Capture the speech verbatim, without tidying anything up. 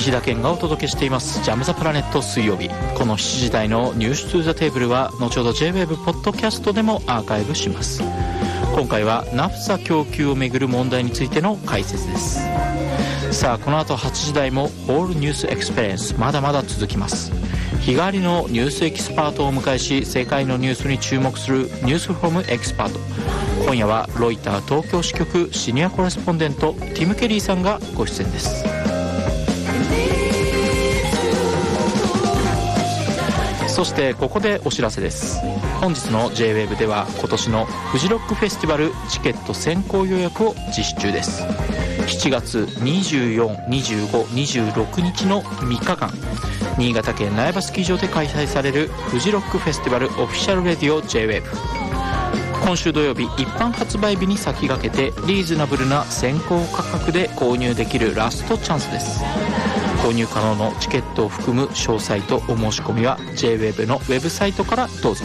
石田健がお届けしていますジャムザプラネット水曜日。このしちじ台のニューストゥーザテーブルは後ほど ジェイウェーブ ポッドキャストでもアーカイブします。今回はナフサ供給をめぐる問題についての解説です。さあこの後はちじ台もオールニュースエクスペリエンスまだまだ続きます。日替わりのニュースエキスパートをお迎えし、世界のニュースに注目するニュースフロムエキスパート。今夜はロイター東京支局シニアコレスポンデントティム・ケリーさんがご出演です。そしてここでお知らせです。本日の ジェイウェーブ では今年のフジロックフェスティバルチケット先行予約を実施中です。しちがつにじゅうよっか、にじゅうご、にじゅうろくにちのみっかかん、新潟県苗場スキー場で開催されるフジロックフェスティバルオフィシャルレディオ ジェイウェーブ。 今週土曜日一般発売日に先駆けてリーズナブルな先行価格で購入できるラストチャンスです。購入可能のチケットを含む詳細とお申し込みは ジェイウェーブ のウェブサイトからどうぞ。